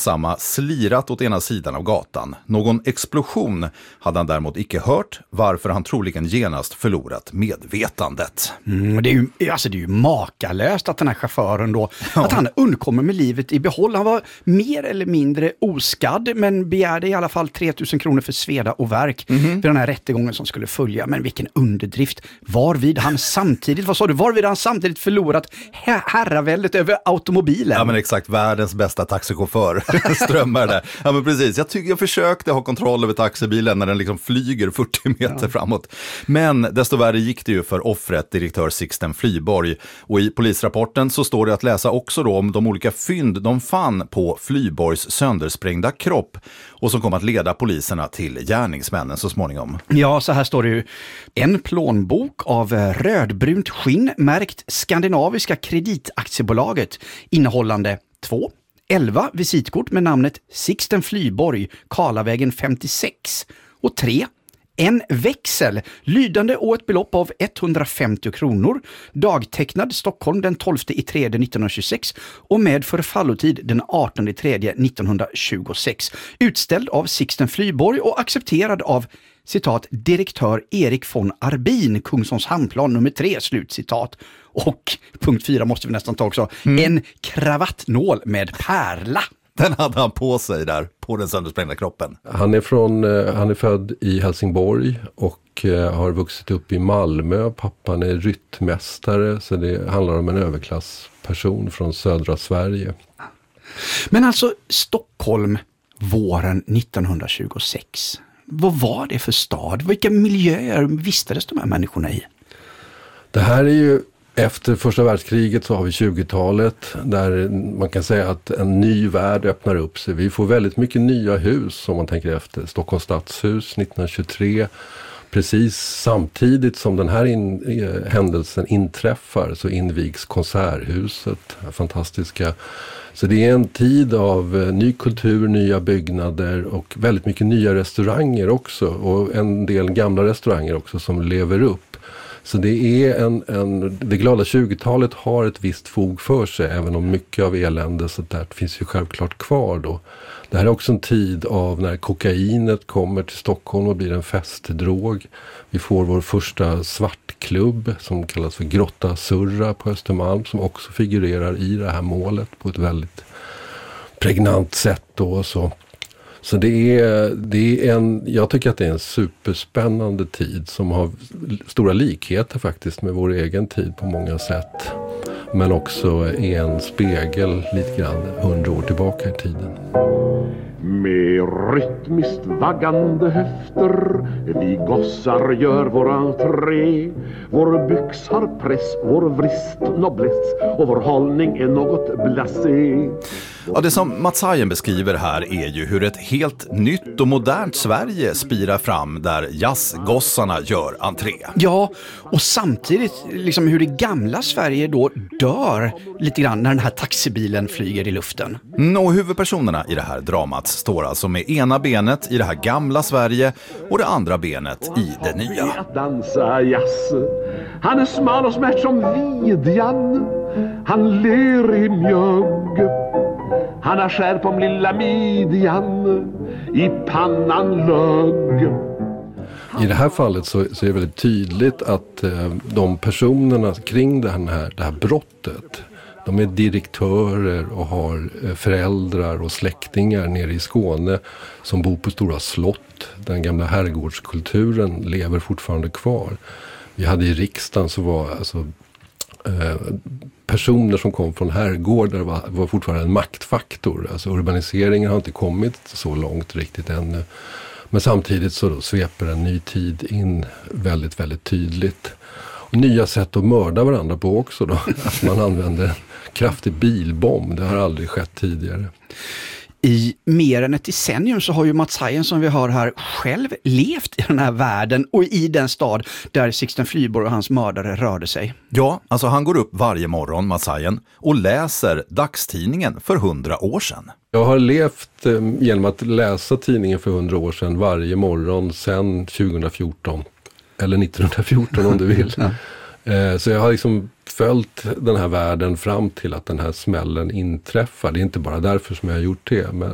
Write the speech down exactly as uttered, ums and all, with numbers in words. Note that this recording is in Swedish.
densamma slirat åt ena sidan av gatan. Någon explosion hade han däremot icke hört, varför han troligen genast förlorat medvetandet. Mm, det, är ju, alltså det är ju makalöst att den här chauffören då, ja. att han undkommer med livet i behåll. Han var mer eller mindre oskadd, men begärde i alla fall tre tusen kronor för sveda och verk mm-hmm. för den här rättegången som skulle följa. Men vilken underdrift. Varvid han samtidigt, vad sa du, varvid han samtidigt förlorat her- herraväldet över automobilen. Ja men exakt, världens bästa taxichaufför strömmar där. Ja men precis, jag tycker jag försökte ha kontroll över taxibilen när den liksom flyger fyrtio meter ja. framåt. Men desto värre gick det ju för offret, direktör Sixten Flyborg. Och i polisrapporten så står det att läsa också då om de olika fynd de fann på Flyborgs söndersprängda kropp och som kom att leda poliserna till gärningsmännen så småningom. Ja, så här står det ju. En plånbok av rödbrunt skinn märkt Skandinaviska Kreditaktiebolaget innehållande två elva visitkort med namnet Sixten Flyborg, Karlavägen femtiosex och tre en växel, lydande och ett belopp av etthundrafemtio kronor, dagtecknad Stockholm den tolfte i tredje nittonhundratjugosex och med förfallotid den artonde i tredje nittonhundratjugosex. Utställd av Sixten Flyborg och accepterad av citat, direktör Erik von Arbin, Kungsholms hamnplan nummer tre, slutcitat. Och punkt fyra måste vi nästan ta också. Mm. En kravattnål med pärla. Den hade han på sig där, på den söndersprängda kroppen. Han är, från, han är född i Helsingborg och har vuxit upp i Malmö. Pappan är ryttmästare, så det handlar om en överklassperson från södra Sverige. Men alltså Stockholm våren nittonhundratjugosex. Vad var det för stad? Vilka miljöer vistades de här människorna i? Det här är ju efter första världskriget, så har vi tjugotalet där man kan säga att en ny värld öppnar upp sig. Vi får väldigt mycket nya hus om man tänker efter. Stockholms stadshus nittonhundratjugotre. Precis samtidigt som den här in, eh, händelsen inträffar så invigs Konserthuset. Fantastiska. Så det är en tid av eh, ny kultur, nya byggnader och väldigt mycket nya restauranger också. Och en del gamla restauranger också som lever upp. Så det är en, en, det glada tjugotalet har ett visst fog för sig, även om mycket av elände så där finns ju självklart kvar då. Det här är också en tid av när kokainet kommer till Stockholm och blir en festdrog. Vi får vår första svartklubb som kallas för Grotta Surra på Östermalm, som också figurerar i det här målet på ett väldigt pregnant sätt då. Så, så det är, det är en, jag tycker att det är en superspännande tid som har stora likheter faktiskt med vår egen tid på många sätt. Men också är en spegel lite grann hundra år tillbaka i tiden. Med rytmiskt vaggande höfter vi gossar gör vår entré. Vår byx har press, vår vrist nobless och vår hållning är något blasé. Ja, det som Mats Hajen beskriver här är ju hur ett helt nytt och modernt Sverige spirar fram där jazzgossarna gör entré. Ja, och samtidigt liksom hur det gamla Sverige då dör lite grann när den här taxibilen flyger i luften. Mm, och huvudpersonerna i det här dramat står alltså med ena benet i det här gamla Sverige och det andra benet i det nya. Att dansa jazz. Han är smal och smärt som vidjan. Han ler i mjög. Han har skärp om lilla midjan. I pannan lög. I det här fallet så, så är det väldigt tydligt att eh, de personerna kring det här, det här brottet, de är direktörer och har eh, föräldrar och släktingar nere i Skåne som bor på stora slott. Den gamla herrgårdskulturen lever fortfarande kvar. Vi hade i riksdagen så var alltså eh, personer som kom från herrgårdar var, var fortfarande en maktfaktor. Alltså urbaniseringen har inte kommit så långt riktigt ännu. Men samtidigt så då sveper en ny tid in väldigt, väldigt tydligt. Och nya sätt att mörda varandra på också då. Att man använder en kraftig bilbomb. Det har aldrig skett tidigare. I mer än ett decennium så har ju Mats Hajen, som vi hör här, själv levt i den här världen och i den stad där Sixten Flyborg och hans mördare rörde sig. Ja, alltså han går upp varje morgon, Mats Hajen, och läser dagstidningen för hundra år sedan. Jag har levt eh, genom att läsa tidningen för hundra år sedan varje morgon sedan tjugohundrafjorton. Eller nittonhundrafjorton om du vill. Ja. eh, så jag har liksom följt den här världen fram till att den här smällen inträffar. Det är inte bara därför som jag har gjort det. Men,